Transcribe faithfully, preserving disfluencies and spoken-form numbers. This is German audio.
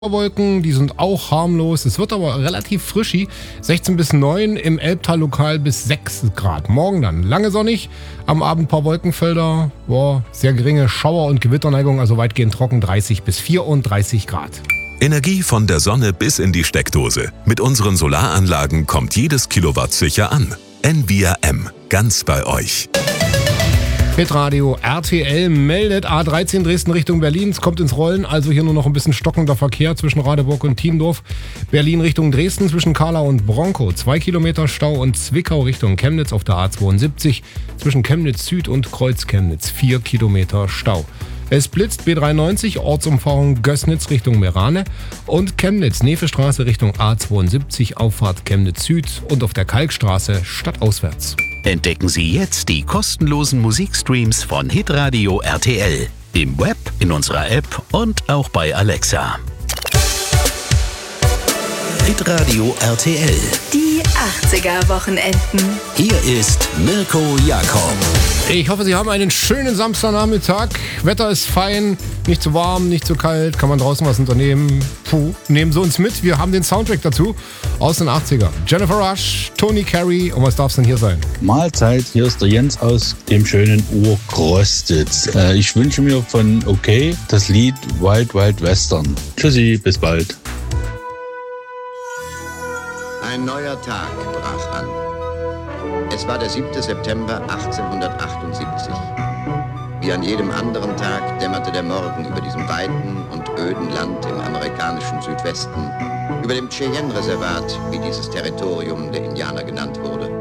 Wolken, die sind auch harmlos. Es wird aber relativ frischi. sechzehn bis neun, im Elbtal lokal bis sechs Grad. Morgen dann lange sonnig, am Abend ein paar Wolkenfelder, boah, sehr geringe Schauer- und Gewitterneigung, also weitgehend trocken, dreißig bis vierunddreißig Grad. Energie von der Sonne bis in die Steckdose. Mit unseren Solaranlagen kommt jedes Kilowatt sicher an. N V R M, ganz bei euch. Hitradio R T L meldet A dreizehn Dresden Richtung Berlin. Es kommt ins Rollen, also hier nur noch ein bisschen stockender Verkehr zwischen Radeburg und Thiendorf. Berlin Richtung Dresden zwischen Kahlau und Bronkow. Zwei Kilometer Stau und Zwickau Richtung Chemnitz auf der A zweiundsiebzig. Zwischen Chemnitz Süd und Kreuz Chemnitz. Vier Kilometer Stau. Es blitzt B dreiundneunzig, Ortsumfahrung Gößnitz Richtung Merane und Chemnitz, Nevestraße Richtung A zweiundsiebzig, Auffahrt Chemnitz Süd und auf der Kalkstraße stadtauswärts. Entdecken Sie jetzt die kostenlosen Musikstreams von Hitradio R T L. Im Web, in unserer App und auch bei Alexa. Hitradio R T L. Die achtziger-Wochenenden. Hier ist Mirko Jakob. Ich hoffe, Sie haben einen schönen Samstagnachmittag. Wetter ist fein, nicht zu warm, nicht zu kalt. Kann man draußen was unternehmen? Puh, nehmen Sie uns mit. Wir haben den Soundtrack dazu aus den achtziger. Jennifer Rush, Tony Carey und was darf es denn hier sein? Mahlzeit, hier ist der Jens aus dem schönen Urkrostitz. Äh, ich wünsche mir von OK das Lied Wild Wild Western. Tschüssi, bis bald. Ein neuer Tag brach an. Es war der siebte September achtzehnhundertachtundsiebzig. Wie an jedem anderen Tag dämmerte der Morgen über diesem weiten und öden Land im amerikanischen Südwesten, über dem Cheyenne-Reservat, wie dieses Territorium der Indianer genannt wurde.